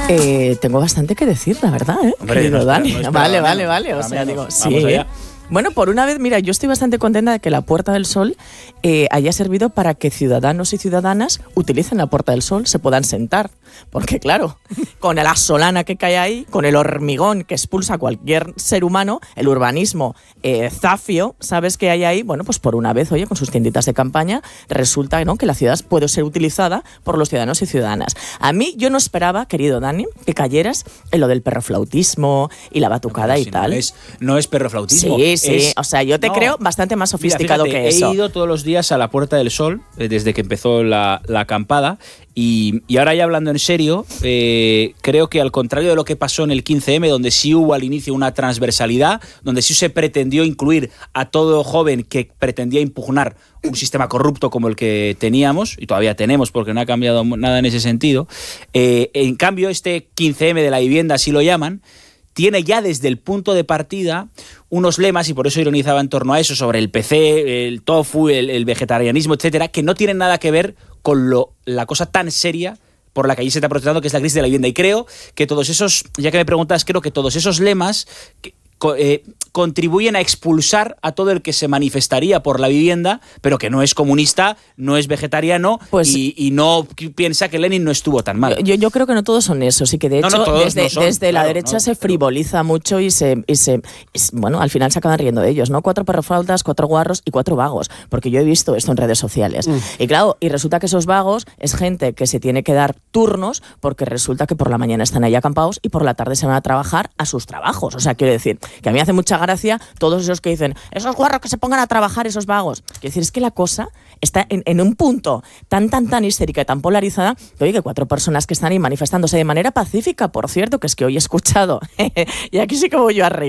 Tengo bastante que decir, la verdad, Hombre, querido Dani. vale. O sea, digo, sí. Vamos allá. Bueno, por una vez, mira, yo estoy bastante contenta de que la Puerta del Sol haya servido para que ciudadanos y ciudadanas utilicen la Puerta del Sol, se puedan sentar. Porque claro, con la solana que cae ahí, con el hormigón que expulsa a cualquier ser humano, el urbanismo zafio, ¿sabes qué hay ahí? Bueno, pues por una vez, oye, con sus tienditas de campaña, resulta, ¿no?, que la ciudad puede ser utilizada por los ciudadanos y ciudadanas. A mí, yo no esperaba, querido Dani, que cayeras en lo del perroflautismo y la batucada y tal. No es perroflautismo. Sí, o sea, yo te creo bastante más sofisticado que eso. He ido todos los días a la Puerta del Sol desde que empezó la acampada y ahora ya hablando en serio, creo que al contrario de lo que pasó en el 15M, donde sí hubo al inicio una transversalidad, donde sí se pretendió incluir a todo joven que pretendía impugnar un sistema corrupto como el que teníamos, y todavía tenemos porque no ha cambiado nada en ese sentido, en cambio este 15M de la vivienda, así lo llaman, tiene ya desde el punto de partida unos lemas, y por eso ironizaba en torno a eso, sobre el PC, el tofu, el vegetarianismo, etcétera, que no tienen nada que ver con la cosa tan seria por la que allí se está protestando, que es la crisis de la vivienda. Y creo que todos esos, ya que me preguntas, creo que todos esos lemas contribuyen a expulsar a todo el que se manifestaría por la vivienda, pero que no es comunista, no es vegetariano, pues, y no piensa que Lenin no estuvo tan mal. Yo creo que no todos son esos, y que de hecho desde la derecha se frivoliza mucho y bueno, al final se acaban riendo de ellos, ¿no? 4 perroflautas, 4 guarros y 4 vagos, porque yo he visto esto en redes sociales. Y claro, y resulta que esos vagos es gente que se tiene que dar turnos, porque resulta que por la mañana están ahí acampados y por la tarde se van a trabajar a sus trabajos. O sea, quiero decir, que a mí me hace mucha gracia todos esos que dicen, esos guarros que se pongan a trabajar, esos vagos. Quiero decir, es que la cosa está en un punto tan histérica y tan polarizada, que oye, que 4 personas que están ahí manifestándose de manera pacífica, por cierto, que es que hoy he escuchado, y aquí sí que voy yo a reír,